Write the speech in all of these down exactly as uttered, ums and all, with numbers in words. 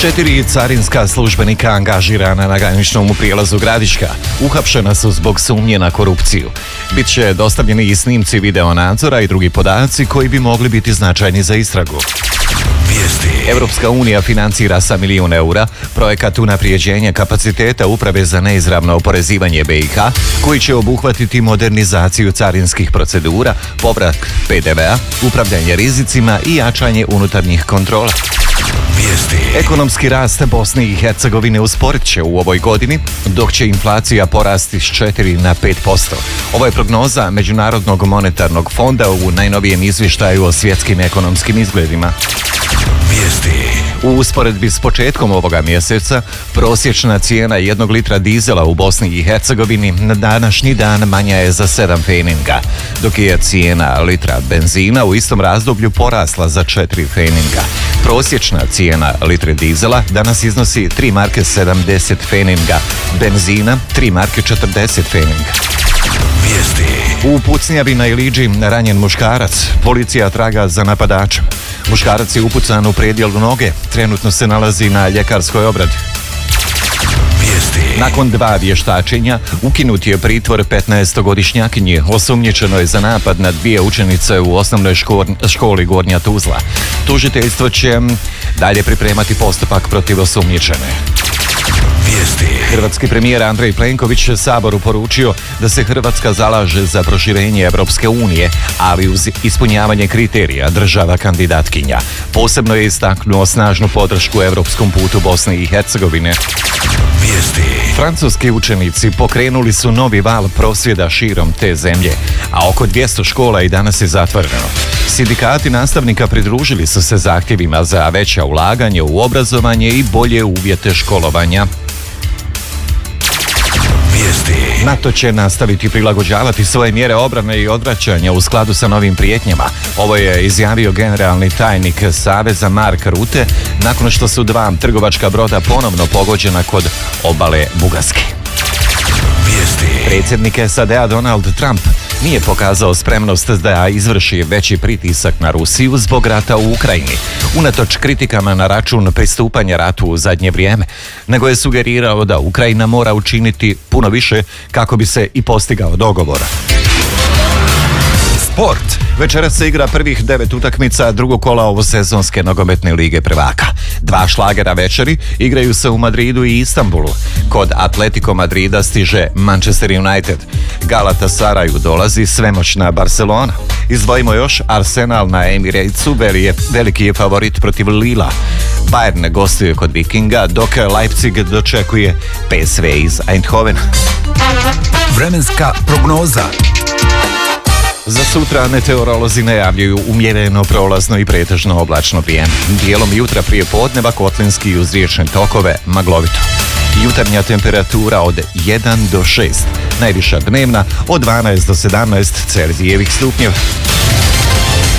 Četiri carinska službenika angažirana na graničnom prijelazu Gradiška uhapšena su zbog sumnje na korupciju. Biće dostavljeni i snimci video nadzora i drugi podaci koji bi mogli biti značajni za istragu. Evropska unija financira sa milijun eura projekat unaprijeđenja kapaciteta Uprave za neizravno oporezivanje B i H, koji će obuhvatiti modernizaciju carinskih procedura, povrat P D V-a, upravljanje rizicima i jačanje unutarnjih kontrola. Ekonomski rast Bosne i Hercegovine usporit će u ovoj godini, dok će inflacija porasti s četiri na pet posto. Ovo je prognoza Međunarodnog monetarnog fonda u najnovijem izvještaju o svjetskim ekonomskim izgledima. U usporedbi s početkom ovoga mjeseca, prosječna cijena jednog litra dizela u Bosni i Hercegovini na današnji dan manja je za sedam feninga, dok je cijena litra benzina u istom razdoblju porasla za četiri feninga. Prosječna cijena litre dizela danas iznosi tri marke sedamdeset feninga, benzina tri marke četrdeset feninga. U pucnjavi na Iliđi ranjen muškarac. Policija traga za napadačem. Muškarac je upucan u predjelu noge. Trenutno se nalazi na ljekarskoj obradi. Nakon dva vještačenja ukinut je pritvor petnaestogodišnjakinji osumnjičenoj za napad na dvije učenice u osnovnoj školi Gornja Tuzla. Tužiteljstvo će dalje pripremati postupak protiv osumnjičene. Hrvatski premijer Andrej Plenković Saboru poručio da se Hrvatska zalaže za proširenje Evropske unije, ali uz ispunjavanje kriterija država kandidatkinja. Posebno je istaknuo snažnu podršku europskom putu Bosne i Hercegovine. Francuski učenici pokrenuli su novi val prosvjeda širom te zemlje, a oko dvjesto škola i danas je zatvoreno. Sindikati nastavnika pridružili su se zahtjevima za veća ulaganje u obrazovanje i bolje uvjete školovanja. NATO će nastaviti prilagođavati svoje mjere obrane i odvraćanja u skladu sa novim prijetnjama. Ovo je izjavio generalni tajnik Saveza Mark Rutte nakon što su dva trgovačka broda ponovno pogođena kod obale Bugarske. Predsjednik S A D-a Donald Trump nije pokazao spremnost da izvrši veći pritisak na Rusiju zbog rata u Ukrajini, unatoč kritikama na račun pristupanja ratu u zadnje vrijeme, nego je sugerirao da Ukrajina mora učiniti puno više kako bi se i postigao dogovor. Sport. Večeras se igra prvih devet utakmica drugog kola ovosezonske nogometne lige prvaka. Dva šlagera večeri igraju se u Madridu i Istanbulu. Kod Atletico Madrida stiže Manchester United. Galatasaraju dolazi svemoćna Barcelona. Izdvojimo još Arsenal na Emiratesu, veliki je favorit protiv Lila. Bayern gostuje kod Vikinga, dok Leipzig dočekuje P S V iz Eindhovena. Vremenska prognoza. Za sutra meteorolozi najavljuju umjereno, prolazno i pretežno oblačno vrijeme. Dijelom jutra prije podneva kotlinski i uz riječne tokove maglovito. Jutarnja temperatura od jedan do šest, najviša dnevna od dvanaest do sedamnaest Celzijevih stupnjeva.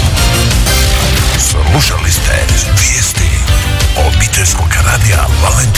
Slušali ste vijesti obiteljskog radija Valentina.